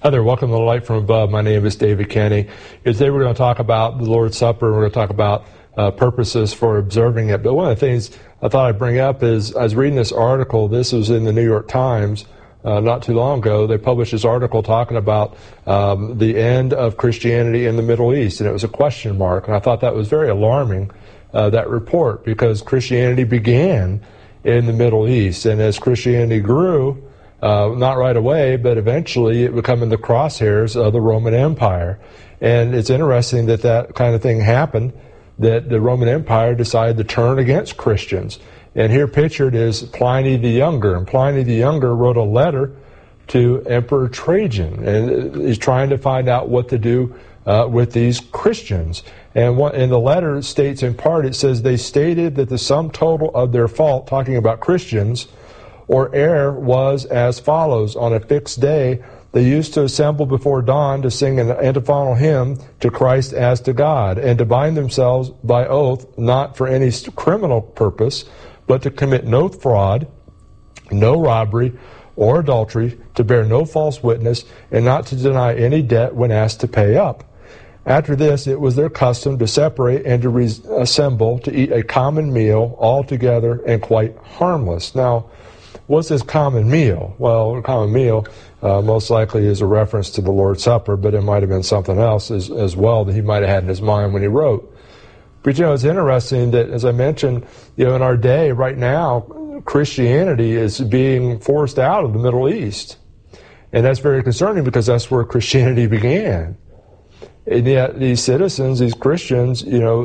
Hi there, welcome to Light from Above. My name is David Kenny. Today we're going to talk about the Lord's Supper. We're going to talk about purposes for observing it. But one of the things I thought I'd bring up is I was reading this article. This was in the New York Times not too long ago. They published this article talking about the end of Christianity in the Middle East, and it was a question mark. And I thought that was very alarming, that report, because Christianity began in the Middle East. And as Christianity grew, not right away, but eventually it became in the crosshairs of the Roman Empire. And it's interesting that that kind of thing happened, that the Roman Empire decided to turn against Christians. And here pictured is Pliny the Younger. And Pliny the Younger wrote a letter to Emperor Trajan, and he's trying to find out what to do with these Christians. And in the letter states in part, it says, they stated that the sum total of their fault, talking about Christians, or error was as follows. On a fixed day, they used to assemble before dawn to sing an antiphonal hymn to Christ as to God, and to bind themselves by oath, not for any criminal purpose, but to commit no fraud, no robbery, or adultery, to bear no false witness, and not to deny any debt when asked to pay up. After this, it was their custom to separate and to reassemble to eat a common meal all together and quite harmless. Now, what's this common meal? Well, a common meal most likely is a reference to the Lord's Supper, but it might have been something else as well that he might have had in his mind when he wrote. But, it's interesting that, as I mentioned, in our day, right now, Christianity is being forced out of the Middle East. And that's very concerning because that's where Christianity began. And yet these citizens, these Christians,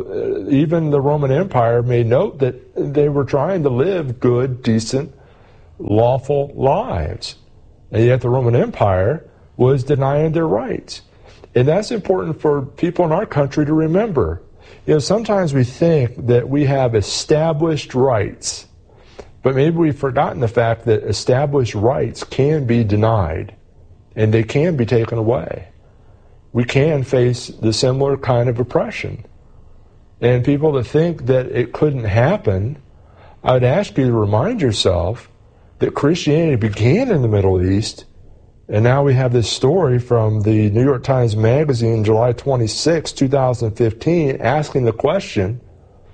even the Roman Empire made note that they were trying to live good, decent, lawful lives. And yet the Roman Empire was denying their rights. And that's important for people in our country to remember. Sometimes we think that we have established rights, but maybe we've forgotten the fact that established rights can be denied and they can be taken away. We can face the similar kind of oppression. And people that think that it couldn't happen, I would ask you to remind yourself that Christianity began in the Middle East, and now we have this story from the New York Times Magazine, July 26, 2015, asking the question,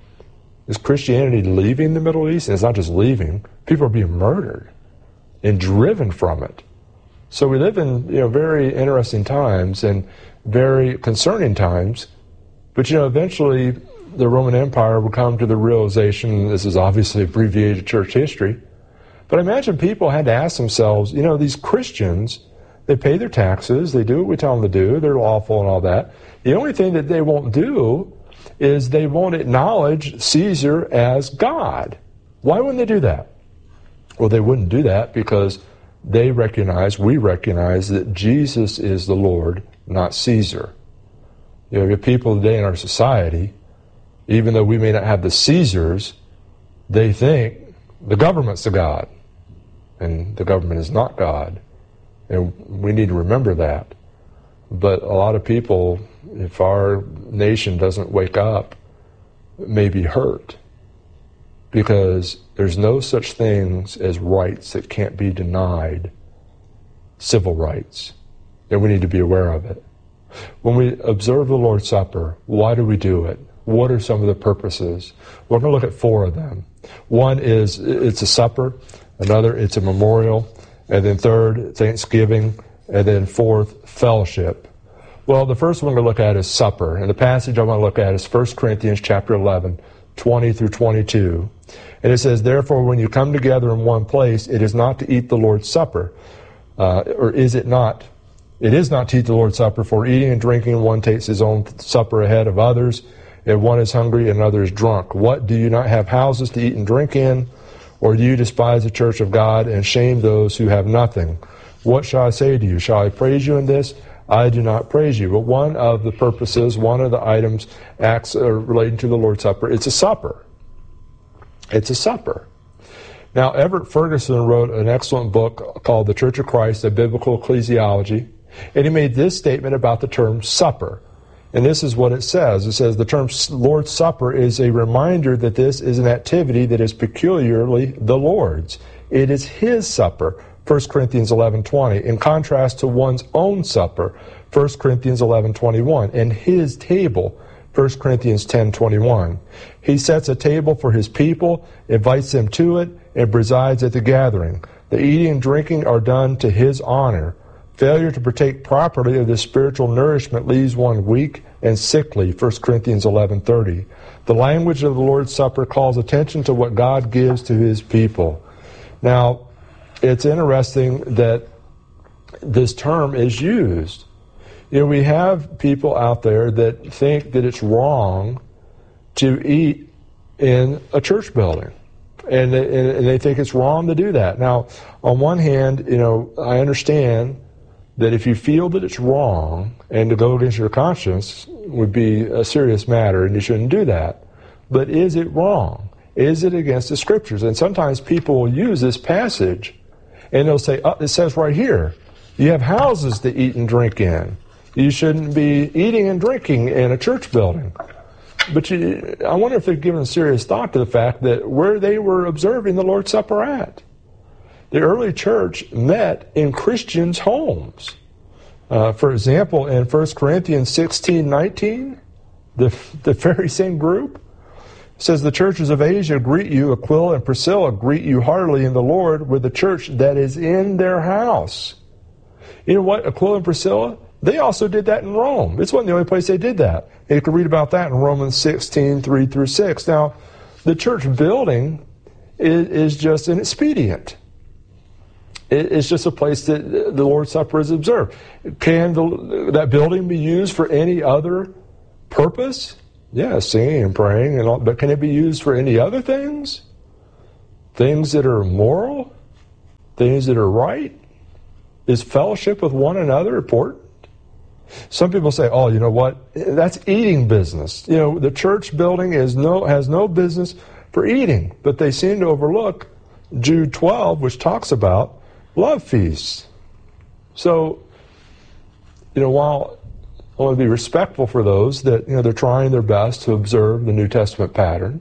is Christianity leaving the Middle East? And it's not just leaving. People are being murdered and driven from it. So we live in very interesting times and very concerning times, but eventually the Roman Empire will come to the realization, this is obviously abbreviated church history, but I imagine people had to ask themselves, these Christians, they pay their taxes, they do what we tell them to do, they're lawful and all that. The only thing that they won't do is they won't acknowledge Caesar as God. Why wouldn't they do that? Well, they wouldn't do that because we recognize that Jesus is the Lord, not Caesar. You have people today in our society, even though we may not have the Caesars, they think the government's the God. And the government is not God. And we need to remember that. But a lot of people, if our nation doesn't wake up, may be hurt. Because there's no such things as rights that can't be denied, civil rights. And we need to be aware of it. When we observe the Lord's Supper, why do we do it? What are some of the purposes? We're going to look at 4 of them. One is it's a supper. Another, it's a memorial. And then third, Thanksgiving. And then fourth, fellowship. Well, the first one we're going to look at is supper. And the passage I want to look at is 1 Corinthians chapter 11, 20 through 22. And it says, therefore, when you come together in one place, it is not to eat the Lord's Supper. Or is it not? It is not to eat the Lord's Supper, for eating and drinking one takes his own supper ahead of others, and one is hungry and another is drunk. What, do you not have houses to eat and drink in? Or do you despise the church of God and shame those who have nothing? What shall I say to you? Shall I praise you in this? I do not praise you. But one of the purposes, one of the items acts relating to the Lord's Supper, it's a supper. It's a supper. Now, Everett Ferguson wrote an excellent book called The Church of Christ, A Biblical Ecclesiology, and he made this statement about the term supper. And this is what it says. It says the term Lord's Supper is a reminder that this is an activity that is peculiarly the Lord's. It is His supper, 1 Corinthians 11:20, in contrast to one's own supper, 1 Corinthians 11:21, and his table, 1 Corinthians 10:21. He sets a table for his people, invites them to it, and presides at the gathering. The eating and drinking are done to his honor. Failure to partake properly of this spiritual nourishment leaves one weak and sickly, 1 Corinthians 11:30. The language of the Lord's Supper calls attention to what God gives to his people. Now, it's interesting that this term is used. You know, we have people out there that think that it's wrong to eat in a church building. And they think it's wrong to do that. Now, on one hand, you know, I understand that if you feel that it's wrong and to go against your conscience would be a serious matter and you shouldn't do that. But is it wrong? Is it against the Scriptures? And sometimes people will use this passage and they'll say, oh, it says right here, you have houses to eat and drink in. You shouldn't be eating and drinking in a church building. But I wonder if they've given serious thought to the fact that where they were observing the Lord's Supper at. The early church met in Christians' homes. For example, in 1 Corinthians 16:19, the very same group says, the churches of Asia greet you, Aquila and Priscilla greet you heartily in the Lord with the church that is in their house. You know what, Aquila and Priscilla, they also did that in Rome. This wasn't the only place they did that. You can read about that in Romans 16:3-6. Now, the church building is just an expedient. It's just a place that the Lord's Supper is observed. Can that building be used for any other purpose? Yeah, singing and praying, and all, but can it be used for any other things? Things that are moral? Things that are right? Is fellowship with one another important? Some people say, oh, you know what? That's eating business. You know, the church building has no business for eating, but they seem to overlook Jude 12, which talks about love feasts. So, you know, while I want to be respectful for those that, you know, they're trying their best to observe the New Testament pattern,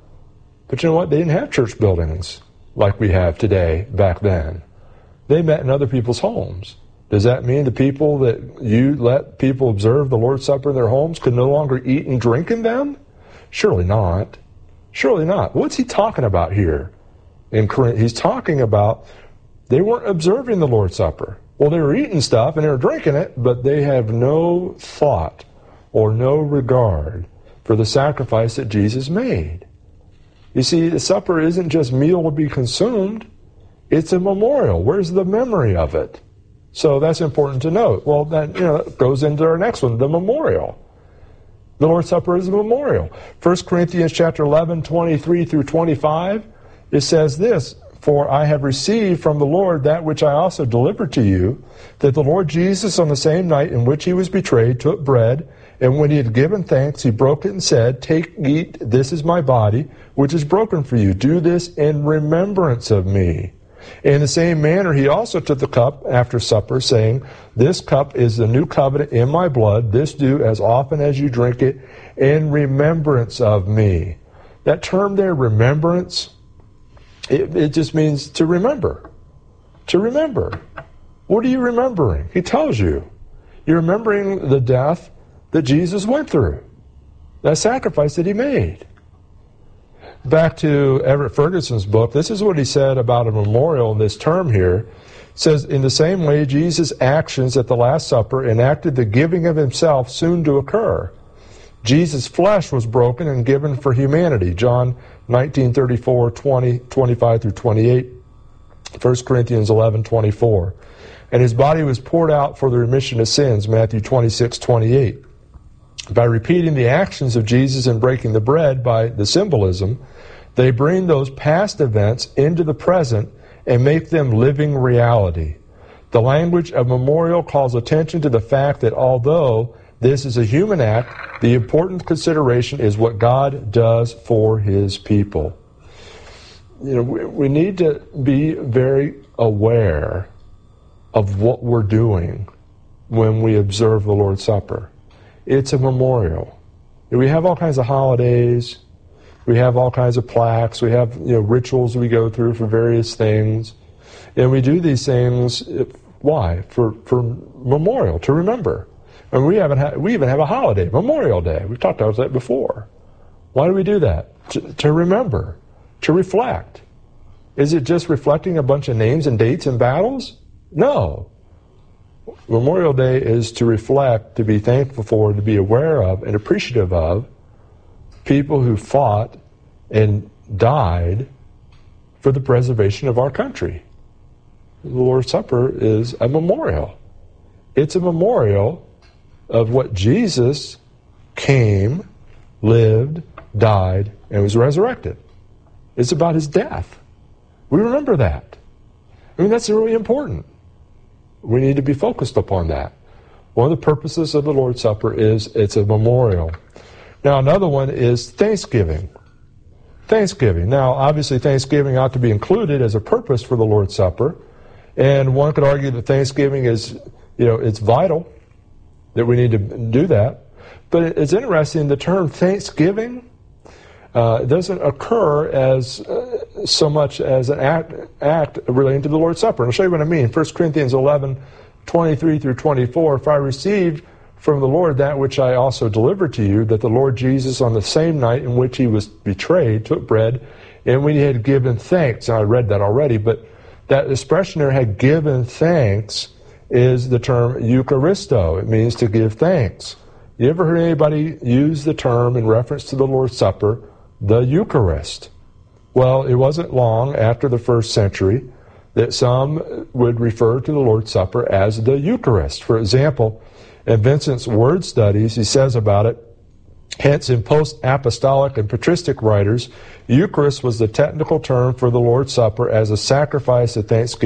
but you know what? They didn't have church buildings like we have today back then. They met in other people's homes. Does that mean the people that you let people observe the Lord's Supper in their homes could no longer eat and drink in them? Surely not. Surely not. What's he talking about here? He's talking about they weren't observing the Lord's Supper. Well, they were eating stuff and they were drinking it, but they have no thought or no regard for the sacrifice that Jesus made. You see, the supper isn't just meal to be consumed. It's a memorial. Where's the memory of it? So that's important to note. Well, that, you know, goes into our next one, the memorial. The Lord's Supper is a memorial. 1 Corinthians chapter 11, 23-25, it says this, for I have received from the Lord that which I also delivered to you, that the Lord Jesus on the same night in which he was betrayed took bread, and when he had given thanks, he broke it and said, take, eat, this is my body, which is broken for you. Do this in remembrance of me. In the same manner, he also took the cup after supper, saying, this cup is the new covenant in my blood. This do as often as you drink it in remembrance of me. That term there, remembrance, it just means to remember. To remember. What are you remembering? He tells you. You're remembering the death that Jesus went through. That sacrifice that he made. Back to Everett Ferguson's book, this is what he said about a memorial in this term here. It says, in the same way, Jesus' actions at the Last Supper enacted the giving of himself soon to occur. Jesus' flesh was broken and given for humanity. John 19:34, 20, 25-28. 1 Corinthians 11:24. And his body was poured out for the remission of sins. Matthew 26:28. By repeating the actions of Jesus in breaking the bread by the symbolism, they bring those past events into the present and make them living reality. The language of memorial calls attention to the fact that although this is a human act, the important consideration is what God does for his people. You know, we need to be very aware of what we're doing when we observe the Lord's Supper. It's a memorial. We have all kinds of holidays. We have all kinds of plaques. We have, you know, rituals we go through for various things. And we do these things, why? For memorial, to remember. And we even have a holiday, Memorial Day. We've talked about that before. Why do we do that? To remember, to reflect. Is it just reflecting a bunch of names and dates and battles? No. Memorial Day is to reflect, to be thankful for, to be aware of, and appreciative of people who fought and died for the preservation of our country. The Lord's Supper is a memorial. It's a memorial of what Jesus came, lived, died, and was resurrected. It's about his death. We remember that. I mean, that's really important. We need to be focused upon that. One of the purposes of the Lord's Supper is it's a memorial. Now, another one is Thanksgiving. Thanksgiving. Now, obviously, Thanksgiving ought to be included as a purpose for the Lord's Supper. And one could argue that Thanksgiving is, it's vital that we need to do that. But it's interesting, the term Thanksgiving doesn't occur as so much as an act relating to the Lord's Supper. And I'll show you what I mean. 1 Corinthians 11:23 through 24, for I received from the Lord that which I also delivered to you, that the Lord Jesus, on the same night in which he was betrayed, took bread, and when he had given thanks, and I read that already, but that expression there, had given thanks, is the term Eucharisto. It means to give thanks. You ever heard anybody use the term in reference to the Lord's Supper, the Eucharist? Well, it wasn't long after the first century that some would refer to the Lord's Supper as the Eucharist. For example, in Vincent's word studies, he says about it, hence in post-apostolic and patristic writers, Eucharist was the technical term for the Lord's Supper as a sacrifice of thanksgiving